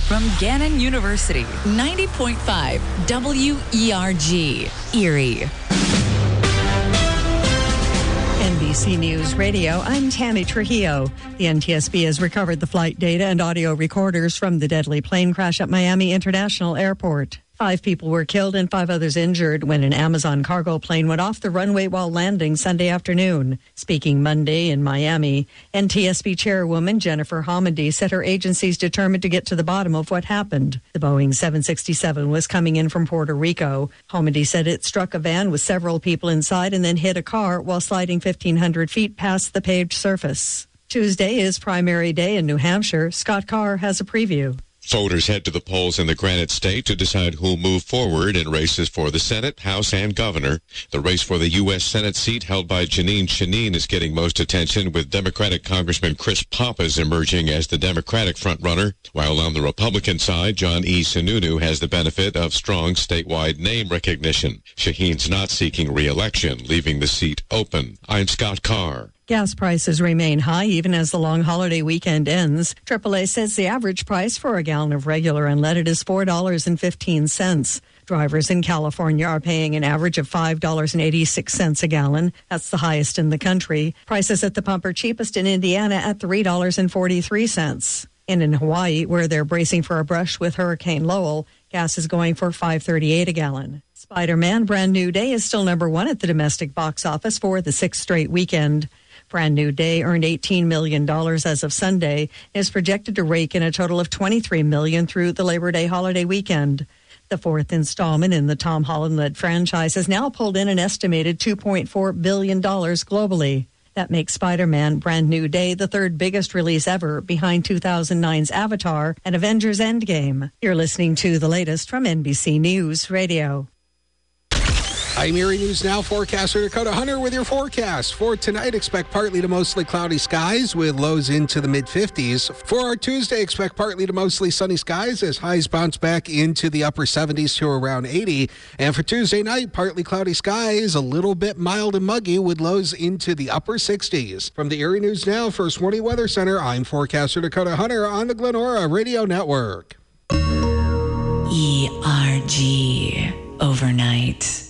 from Gannon University, 90.5 WERG, Erie. NBC News Radio, I'm Tammy Trujillo. The NTSB has recovered the flight data and audio recorders from the deadly plane crash at Miami International Airport. 5 people were killed and 5 others injured when an Amazon cargo plane went off the runway while landing Sunday afternoon. Speaking Monday in Miami, NTSB Chairwoman Jennifer Homendy said her agency is determined to get to the bottom of what happened. The Boeing 767 was coming in from Puerto Rico. Homendy said it struck a van with several people inside and then hit a car while sliding 1,500 feet past the paved surface. Tuesday is primary day in New Hampshire. Scott Carr has a preview. Voters head to the polls in the Granite State to decide who'll move forward in races for the Senate, House, and Governor. The race for the U.S. Senate seat held by Jeanine Shaheen is getting most attention, with Democratic Congressman Chris Pappas emerging as the Democratic frontrunner, while on the Republican side, John E. Sununu has the benefit of strong statewide name recognition. Shaheen's not seeking re-election, leaving the seat open. I'm Scott Carr. Gas prices remain high even as the long holiday weekend ends. AAA says the average price for a gallon of regular unleaded is $4.15. Drivers in California are paying an average of $5.86 a gallon. That's the highest in the country. Prices at the pump are cheapest in Indiana at $3.43. And in Hawaii, where they're bracing for a brush with Hurricane Lowell, gas is going for $5.38 a gallon. Spider-Man Brand New Day is still number 1 at the domestic box office for the 6th straight weekend. Brand New Day earned $18 million as of Sunday and is projected to rake in a total of $23 million through the Labor Day holiday weekend. The 4th installment in the Tom Holland-led franchise has now pulled in an estimated $2.4 billion globally. That makes Spider-Man Brand New Day the 3rd biggest release ever, behind 2009's Avatar and Avengers Endgame. You're listening to the latest from NBC News Radio. I'm Erie News Now forecaster Dakota Hunter with your forecast. For tonight, expect partly to mostly cloudy skies with lows into the mid-50s. For our Tuesday, expect partly to mostly sunny skies as highs bounce back into the upper 70s to around 80. And for Tuesday night, partly cloudy skies, a little bit mild and muggy with lows into the upper 60s. From the Erie News Now First Warning Weather Center, I'm forecaster Dakota Hunter on the Glenora Radio Network. ERG Overnight.